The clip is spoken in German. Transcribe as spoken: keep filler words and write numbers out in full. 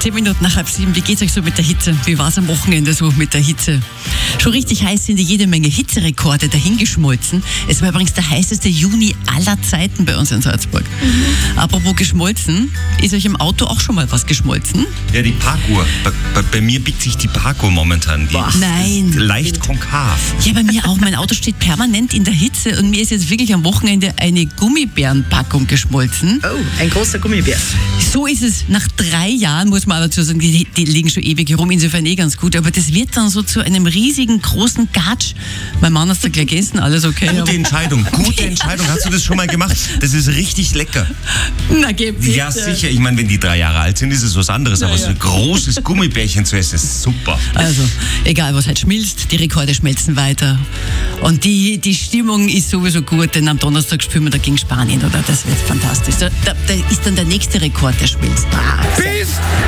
Zehn Minuten nach halb sieben. Wie geht's euch so mit der Hitze? Wie war's am Wochenende so mit der Hitze? Schon richtig heiß sind jede Menge Hitzerekorde dahingeschmolzen. Es war übrigens der heißeste Juni aller Zeiten bei uns in Salzburg. Mhm. Apropos geschmolzen, ist euch im Auto auch schon mal was geschmolzen? Ja, die Parkuhr. Bei, bei, bei mir biegt sich die Parkuhr momentan. Die Boah, ist, nein. Ist leicht konkav. Ja, bei mir auch. Mein Auto steht permanent in der Hitze und mir ist jetzt wirklich am Wochenende eine Gummibärenpackung geschmolzen. Oh, ein großer Gummibär. So ist es. Nach drei Jahren, muss man aber dazu sagen, die, die liegen schon ewig herum, insofern eh ganz gut. Aber das wird dann so zu einem riesigen, großen Gatsch. Mein Mann hat es gleich gegessen, alles okay. Gute Entscheidung, gute Entscheidung. Hast du das schon mal gemacht? Das ist richtig lecker. Na, geh bitte. Ja, sicher. Ich meine, wenn die drei Jahre alt sind, ist es was anderes. Na aber ja. so ein großes Gummibärchen zu essen, ist super. Also, egal was halt schmilzt, die Rekorde schmelzen weiter. Und die, die Stimmung ist sowieso gut, denn am Donnerstag spielen wir da gegen Spanien, oder? Das wird fantastisch. Da, da, da ist dann der nächste Rekord, der schmilzt. Ah, Bis